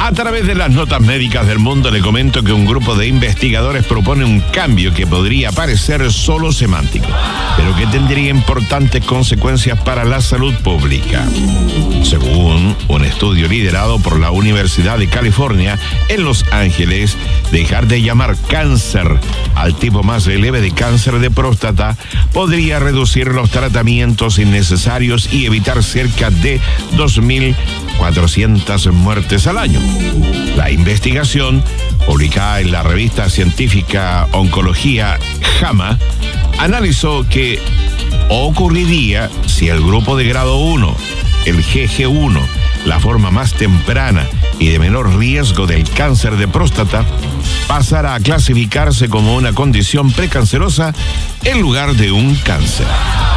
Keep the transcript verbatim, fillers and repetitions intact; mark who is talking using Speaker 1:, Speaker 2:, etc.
Speaker 1: A través de las notas médicas del mundo le comento que un grupo de investigadores propone un cambio que podría parecer solo semántico, pero que tendría importantes consecuencias para la salud pública. Según un estudio liderado por la Universidad de California en Los Ángeles, dejar de llamar cáncer al tipo más leve de cáncer de próstata podría reducir los tratamientos innecesarios y evitar cerca de dos mil cuatrocientas muertes al año. La investigación, publicada en la revista científica Oncología JAMA, analizó qué ocurriría si el grupo de grado uno, el G G uno, la forma más temprana y de menor riesgo del cáncer de próstata, pasara a clasificarse como una condición precancerosa en lugar de un cáncer.